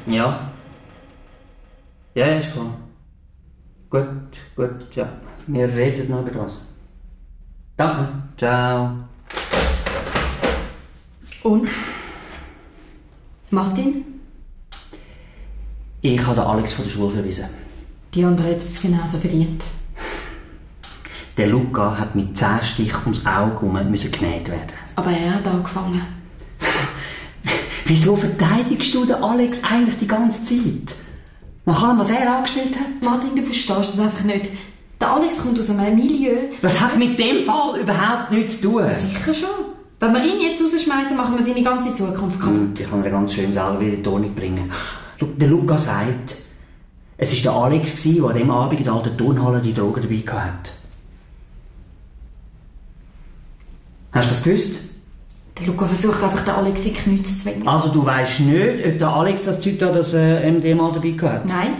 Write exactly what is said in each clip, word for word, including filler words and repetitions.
Ja. Ja, ja, ist klar. Gut, gut, ja. Wir reden noch über das. Danke. Ciao. Und? Martin? Ich habe den Alex von der Schule verwiesen. Die andere hat es genauso verdient. Der Luca hat mit zehn Stichen ums Auge herum müssen genäht werden. Aber er hat angefangen. Wieso verteidigst du den Alex eigentlich die ganze Zeit? Nach allem, was er angestellt hat? Martin, du verstehst das einfach nicht. Der Alex kommt aus einem Milieu... Das hat mit dem Fall überhaupt nichts zu tun. Ja, sicher schon. Wenn wir ihn jetzt rausschmeißen, machen wir seine ganze Zukunft kaputt. Und ich kann ihn ganz schön selber wieder in die Ordnung bringen. Der Luca sagt, es war der Alex, der an dem Abend in der alten Turnhalle die Drogen dabei hatte. Hast du das gewusst? Der Luca versucht einfach, den Alex in die Knie zu zwingen. Also du weisst nicht, ob der Alex das Zeug da, das äh, M D M A dabei hat? Nein.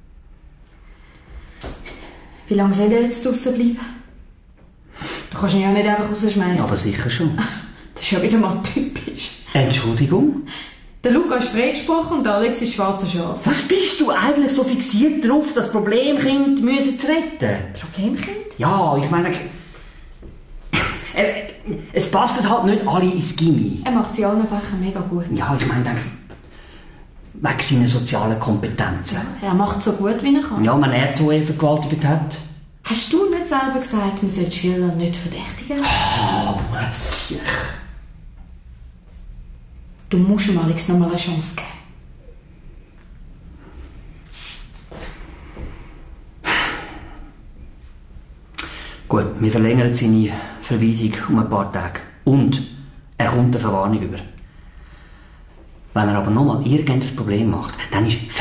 Wie lange soll er jetzt draussen bleiben? Du kannst ihn ja nicht einfach rausschmeißen. Aber sicher schon. Das ist ja wieder mal typisch. Entschuldigung? Der Luca ist freigesprochen und der Alex ist schwarzer Schaf. Was bist du eigentlich so fixiert darauf, das Problemkind müssen zu retten? Problemkind? Ja, ich meine... Äh, es passen halt nicht alle ins Gimmi. Er macht sie allen Fächern mega gut. Ja, ich meine, wegen seiner sozialen Kompetenzen. Ja, er macht so gut, wie er kann. Ja, wenn er Zoe vergewaltigt hat. Hast du nicht selber gesagt, man soll die Schüler nicht verdächtigen? Oh, merci. Du musst ihm Alex noch mal eine Chance geben. Gut, wir verlängern seine Verweisung um ein paar Tage. Und er kommt eine Verwarnung über. Wenn er aber nochmal irgendein Problem macht, dann ist